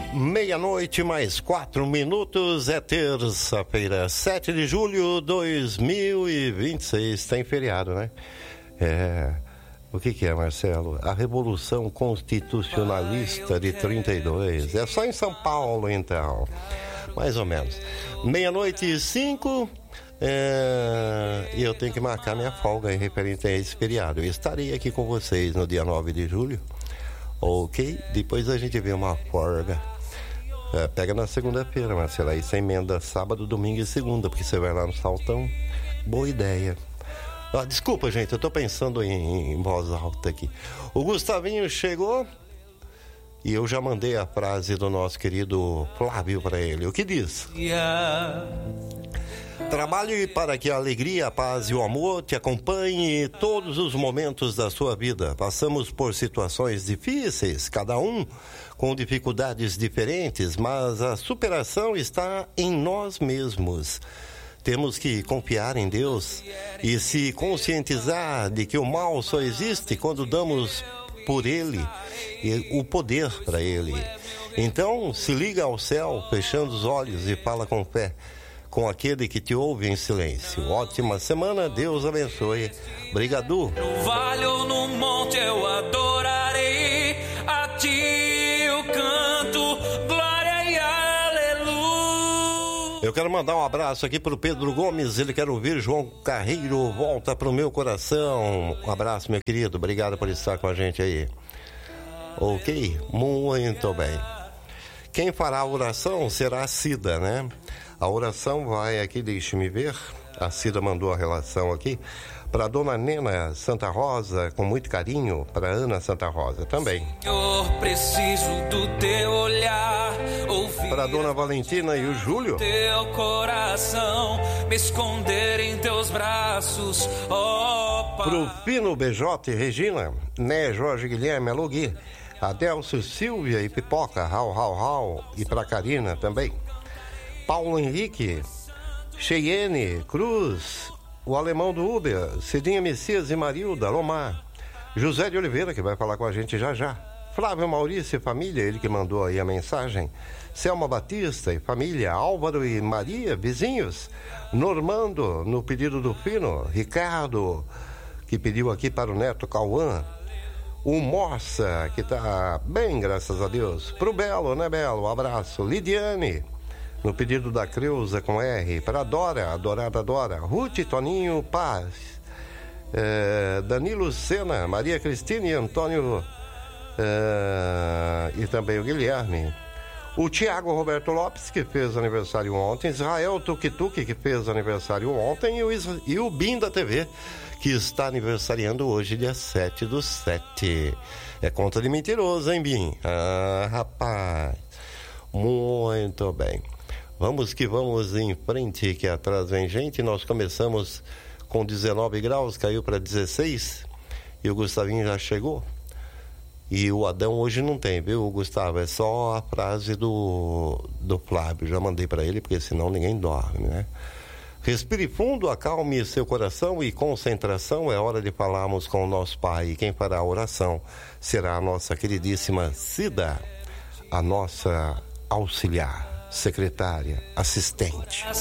Meia-noite mais 4 minutos, é terça-feira, 7 de julho de 2026, tem feriado, né? O que é, Marcelo? A Revolução Constitucionalista de 32, é só em São Paulo, então, mais ou menos. Meia-noite e 5, e eu tenho que marcar minha folga em referente a esse feriado. Eu estarei aqui com vocês no dia 9 de julho, ok? Depois a gente vê uma folga. Pega na segunda-feira, Marcelo, aí você emenda sábado, domingo e segunda, porque você vai lá no Saltão. Boa ideia. Desculpa, gente, eu tô pensando em voz alta aqui. O Gustavinho chegou e eu já mandei a frase do nosso querido Flávio para ele. O que diz? Trabalhe para que a alegria, a paz e o amor te acompanhem todos os momentos da sua vida. Passamos por situações difíceis, cada um com dificuldades diferentes, mas a superação está em nós mesmos. Temos que confiar em Deus e se conscientizar de que o mal só existe quando damos por Ele o poder para Ele. Então, se liga ao céu, fechando os olhos e fala com fé com aquele que te ouve em silêncio. Ótima semana, Deus abençoe. Brigadu. No vale ou no monte eu adorarei, a ti eu canto, glória e aleluia. Eu quero mandar um abraço aqui pro Pedro Gomes, ele quer ouvir João Carreiro, volta pro meu coração. Um abraço, meu querido, obrigado por estar com a gente aí. Ok, muito bem. Quem fará a oração será a Cida, né? A oração vai aqui, deixe-me ver. A Cida mandou a relação aqui para Dona Nena Santa Rosa, com muito carinho, para Ana Santa Rosa também. Senhor, preciso do teu olhar, para Dona Valentina e o Júlio. Teu coração, me esconder em teus braços, ó Pai. Pro Fino BJ e Regina, né, Jorge Guilherme, alô Gui, Adelcio, Silvia e Pipoca, Rau, e pra Karina também. Paulo Henrique, Cheyenne, Cruz, o alemão do Uber, Cidinha Messias e Marilda, Lomar, José de Oliveira, que vai falar com a gente já. Flávio Maurício e família, ele que mandou aí a mensagem. Selma Batista e família, Álvaro e Maria, vizinhos. Normando, no pedido do Fino. Ricardo, que pediu aqui para o neto Cauã. O Moça, que tá bem, graças a Deus. Pro Belo, né, Belo? Um abraço. Lidiane, no pedido da Creuza com R. Para Dora, adorada Dora. Ruth, Toninho, Paz. Danilo Sena, Maria Cristina e Antônio. E também o Guilherme. O Tiago Roberto Lopes, que fez aniversário ontem. Israel Tuque, que fez aniversário ontem. E o Bim da TV, que está aniversariando hoje, dia 7/7. É conta de mentiroso, hein, Bim? Rapaz. Muito bem. Vamos que vamos em frente, que atrás vem gente. Nós começamos com 19 graus, caiu para 16. E o Gustavinho já chegou. E o Adão hoje não tem, viu, Gustavo? É só a frase do Flávio. Já mandei para ele, porque senão ninguém dorme, né? Respire fundo, acalme seu coração e concentração. É hora de falarmos com o nosso Pai. E quem fará a oração será a nossa queridíssima Cida, a nossa auxiliar, secretária, assistente.